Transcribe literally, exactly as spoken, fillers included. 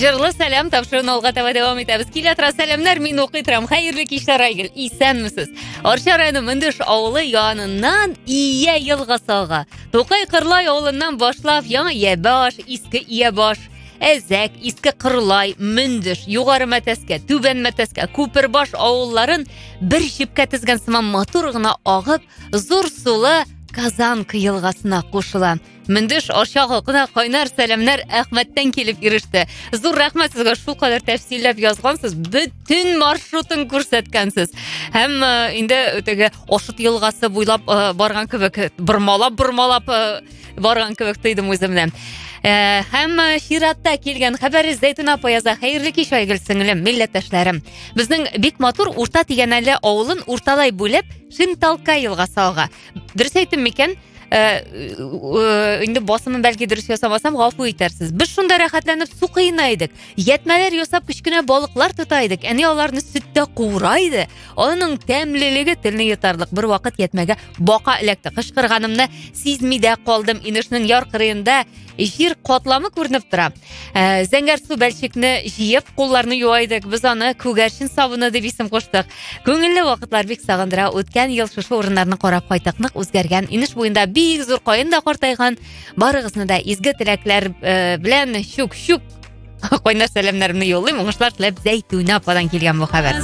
Җырлы сәлам тапшыруын алга таба дәвам итәбез. Килә тора сәламнар, мин укый торам. Хәерле кичләр, Айгөл. Исәнмесез? Арча районы Мөндеш авылы яныннан Ия елгасыга. Тукай Кырлай авылыннан башлап яңа Ябаш, иске Иябаш, Әзәк, иске Кырлай, Мөндеш, югары Мәтәскә, түбән Мәтәскә, Күпербаш авылларын бер җипкә тезгән сыман матур гына агып, зур сулы Казанка елгасына кушыла. Мөндеш Арча халкына кайнар сәламнар Әхмәттән килеп иреште. Зур рәхмәт сезгә, шул кадәр тәфсилләп язгансыз, бөтен маршрутын күрсәткәнсез. Һәм инде теге Ашыт елгасы буйлап барган кебек, бормалап-бормалап барган кебек тойдым үземне. Һәм чиратта килгән хәбәр Зәйтүн апа яза. Хәерле кич, Айгөл сеңлем, милләттәшләрем. Безнең бик матур Урта Тигәнәле авылын урталай бүлеп Шинталка елгасы ага. Дөрес әйттем микән? Инде басымын бәлки дөрес ясамасам, гафу итәрсез. Без шунда рәхәтләнеп су кыйнайдык. Ятмәләр ясап кечкенә балыклар тотайдык. Әни аларны сөттә куурайды. Аның тәмлелеге телне йотарлык. Бер вакыт ятмәгә бака эләкте. Кычкырганымны сизми дә калдым. Инешнең яр кырыенда җир катламы күренеп тора. Зәңгәр су бәлчекне җыеп, кулларны юайдык. Без аны күгәрчен сабыны дип исем куштык. Күңелле вакытлар бик сагындыра. Үткән ел шушы урыннарны карап кайтык. Нык үзгәргән. Инеш буенда бик зур каен да картайган. Барыгызны да изге теләкләр белән шук-шук кайнар сәламнарымны юллыйм. Уңышлар теләп, Зәйтүн ападан килгән бу хәбәр.